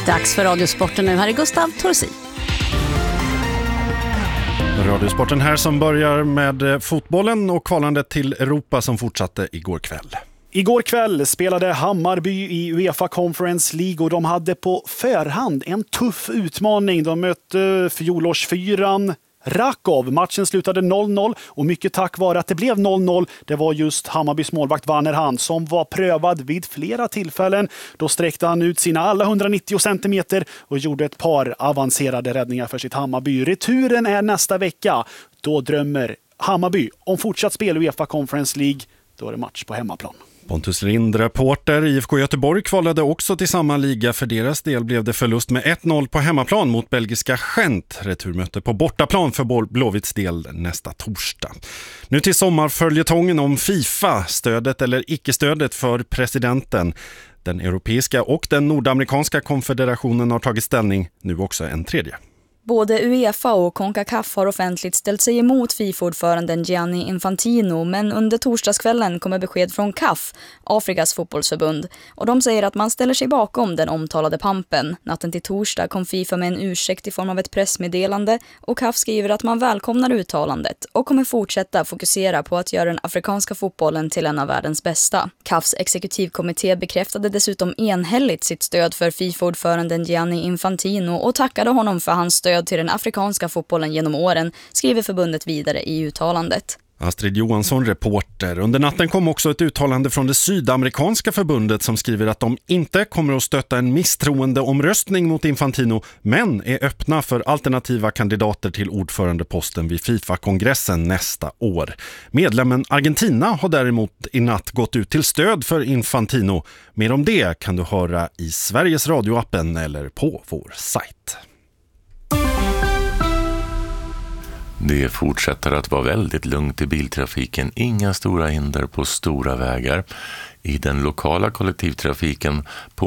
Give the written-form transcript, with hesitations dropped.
Dags för Radiosporten nu. Här är Gustav Torsi. Radiosporten här som börjar med fotbollen och kvalandet till Europa som fortsatte igår kväll. Igår kväll spelade Hammarby i UEFA Conference League och de hade på förhand en tuff utmaning. De mötte fjolårsfyran Rakov. Matchen slutade 0-0 och mycket tack vare att det blev 0-0. Det var just Hammarbys målvakt Werner Hand som var prövad vid flera tillfällen. Då sträckte han ut sina alla 190 centimeter och gjorde ett par avancerade räddningar för sitt Hammarby. Returen är nästa vecka. Då drömmer Hammarby om fortsatt spel i UEFA Conference League. Då är det match på hemmaplan. Pontus Lind, reporter. IFK Göteborg kvalade också till samma liga. För deras del blev det förlust med 1-0 på hemmaplan mot belgiska Gent. Returmöte på bortaplan för Blåvitts del nästa torsdag. Nu till sommarföljetongen om FIFA, stödet eller icke-stödet för presidenten. Den europeiska och den nordamerikanska konfederationen har tagit ställning, nu också en tredje. Både UEFA och CONCACAF har offentligt ställt sig emot FIFA-ordföranden Gianni Infantino, men under torsdagskvällen kommer besked från CAF, Afrikas fotbollsförbund, och de säger att man ställer sig bakom den omtalade pampen. Natten till torsdag kom FIFA med en ursäkt i form av ett pressmeddelande och CAF skriver att man välkomnar uttalandet och kommer fortsätta fokusera på att göra den afrikanska fotbollen till en av världens bästa. CAFs exekutivkommitté bekräftade dessutom enhälligt sitt stöd för FIFA-ordföranden Gianni Infantino och tackade honom för hans stöd till den afrikanska fotbollen genom åren, skriver förbundet vidare i uttalandet. Astrid Johansson, reporter. Under natten kom också ett uttalande från det sydamerikanska förbundet som skriver att de inte kommer att stötta en misstroendeomröstning mot Infantino, men är öppna för alternativa kandidater till ordförandeposten vid FIFA-kongressen nästa år. Medlemmen Argentina har däremot i natt gått ut till stöd för Infantino. Mer om det kan du höra i Sveriges radioappen eller på vår sajt. Det fortsätter att vara väldigt lugnt i biltrafiken, inga stora hinder på stora vägar. I den lokala kollektivtrafiken på